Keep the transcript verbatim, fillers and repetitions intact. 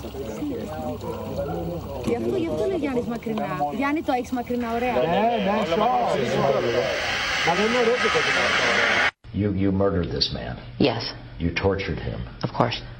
Γι' αυτό, γι' αυτό είναι Γιάννης μακρινά. Γιάννη, το έχεις μακρινά, ωραία. Ναι, ναι, Μα δεν είναι ωραίο το κομμάτι. You, you murdered this man. Yes, You tortured him. of course.